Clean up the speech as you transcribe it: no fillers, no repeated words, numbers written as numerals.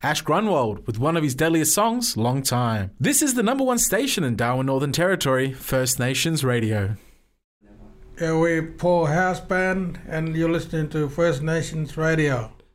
Ash Grunwald with one of his deadliest songs, Long Time. This is the #1 station in Darwin, Northern Territory, First Nations Radio. We're Paul House Band, and you're listening to First Nations Radio.